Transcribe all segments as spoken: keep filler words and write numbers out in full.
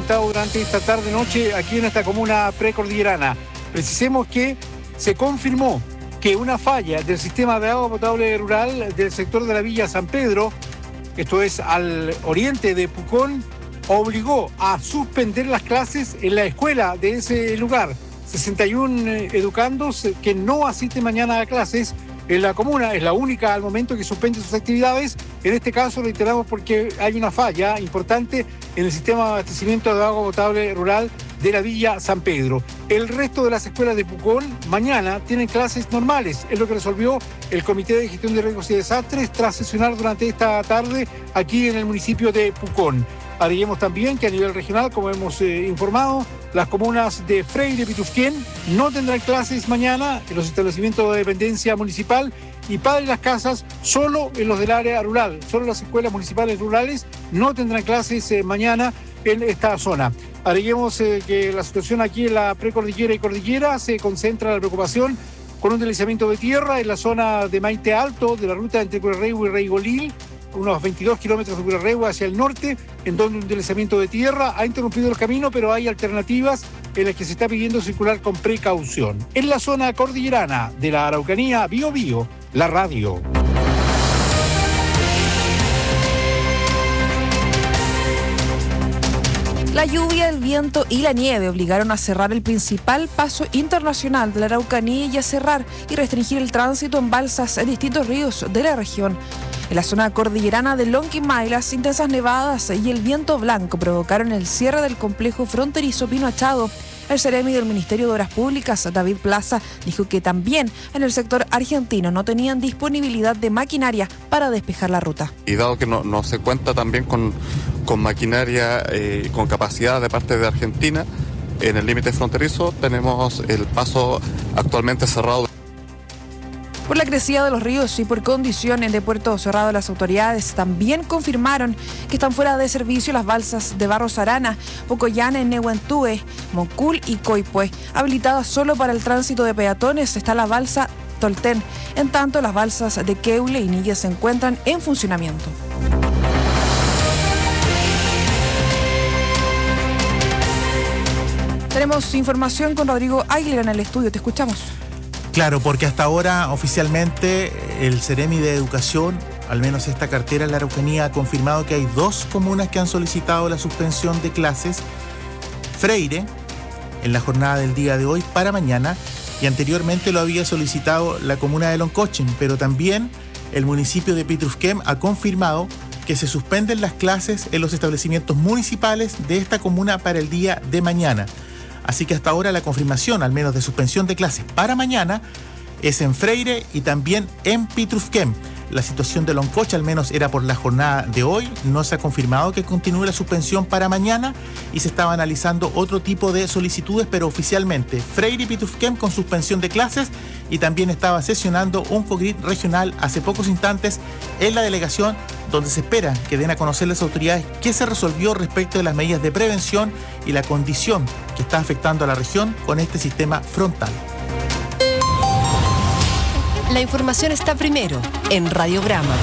presentado durante esta tarde-noche aquí en esta comuna precordillerana. Precisemos que se confirmó que una falla del sistema de agua potable rural del sector de la Villa San Pedro, esto es al oriente de Pucón, obligó a suspender las clases en la escuela de ese lugar. sesenta y uno educandos que no asisten mañana a clases en la comuna, es la única al momento que suspende sus actividades. En este caso reiteramos porque hay una falla importante en el sistema de abastecimiento de agua potable rural de la Villa San Pedro. El resto de las escuelas de Pucón mañana tienen clases normales, es lo que resolvió el Comité de Gestión de Riesgos y Desastres tras sesionar durante esta tarde aquí en el municipio de Pucón. Agreguemos también que a nivel regional, como hemos eh, informado, las comunas de Freire y Pitufquén no tendrán clases mañana en los establecimientos de dependencia municipal y Padre Las Casas solo en los del área rural. Solo las escuelas municipales rurales no tendrán clases eh, mañana en esta zona. Agreguemos eh, que la situación aquí en la precordillera y cordillera se concentra la preocupación con un deslizamiento de tierra en la zona de Maite Alto, de la ruta entre Curarrehue y Reigolil, unos veintidós kilómetros de Curarrehue hacia el norte, en donde un deslizamiento de tierra ha interrumpido el camino, pero hay alternativas en las que se está pidiendo circular con precaución. En la zona cordillerana de la Araucanía, Bío Bío, la radio. La lluvia, el viento y la nieve obligaron a cerrar el principal paso internacional de la Araucanía y a cerrar y restringir el tránsito en balsas en distintos ríos de la región. En la zona cordillerana de Lonquimay, las intensas nevadas y el viento blanco provocaron el cierre del complejo fronterizo Pino Achado. El seremi del Ministerio de Obras Públicas, David Plaza, dijo que también en el sector argentino no tenían disponibilidad de maquinaria para despejar la ruta. Y dado que no, no se cuenta también con, con maquinaria, eh, con capacidad de parte de Argentina, en el límite fronterizo tenemos el paso actualmente cerrado. Por la crecida de los ríos y por condiciones de puerto cerrado, las autoridades también confirmaron que están fuera de servicio las balsas de Barros Arana, Pocoyane, Nehuentúe, Moncul y Coipue. Habilitadas solo para el tránsito de peatones está la balsa Tolten. En tanto, las balsas de Queule y Nilla se encuentran en funcionamiento. Tenemos información con Rodrigo Aguilera en el estudio. Te escuchamos. Claro, porque hasta ahora oficialmente el Seremi de Educación, al menos esta cartera en la Araucanía, ha confirmado que hay dos comunas que han solicitado la suspensión de clases. Freire, en la jornada del día de hoy, para mañana, y anteriormente lo había solicitado la comuna de Loncochen, pero también el municipio de Pitufquén ha confirmado que se suspenden las clases en los establecimientos municipales de esta comuna para el día de mañana. Así que hasta ahora la confirmación, al menos de suspensión de clases para mañana, es en Freire y también en Pitufquén. La situación de Loncoche, al menos era por la jornada de hoy, no se ha confirmado que continúe la suspensión para mañana y se estaba analizando otro tipo de solicitudes, pero oficialmente Freire y Pitufquén con suspensión de clases, y también estaba sesionando un COGRID regional hace pocos instantes en la delegación, donde se espera que den a conocer las autoridades qué se resolvió respecto de las medidas de prevención y la condición que está afectando a la región con este sistema frontal. La información está primero en Radiograma.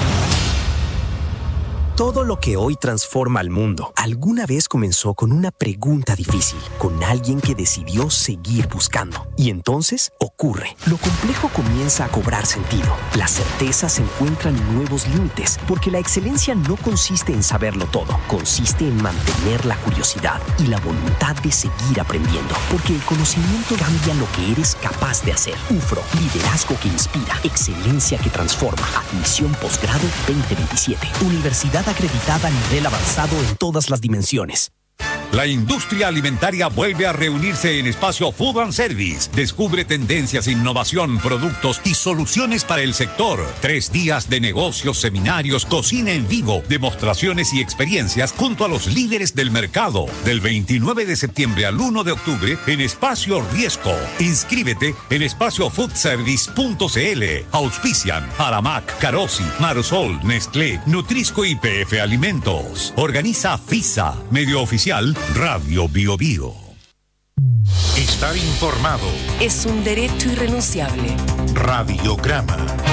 Todo lo que hoy transforma al mundo alguna vez comenzó con una pregunta difícil, con alguien que decidió seguir buscando. Y entonces ocurre. Lo complejo comienza a cobrar sentido. La certeza se encuentra en nuevos límites, porque la excelencia no consiste en saberlo todo, consiste en mantener la curiosidad y la voluntad de seguir aprendiendo, porque el conocimiento cambia lo que eres capaz de hacer. U F R O, liderazgo que inspira, excelencia que transforma. Admisión posgrado veinte veintisiete. Universidad acreditada a nivel avanzado en todas las dimensiones. La industria alimentaria vuelve a reunirse en Espacio Food and Service. Descubre tendencias, innovación, productos y soluciones para el sector. Tres días de negocios, seminarios, cocina en vivo, demostraciones y experiencias junto a los líderes del mercado. Del veintinueve de septiembre al uno de octubre en Espacio Riesco. Inscríbete en espacio food service punto c l. Auspician Aramac, Carosi, Marsol, Nestlé, Nutrisco y P F Alimentos. Organiza FISA, medio oficial Radio Bío Bío. Estar informado es un derecho irrenunciable. Radiograma.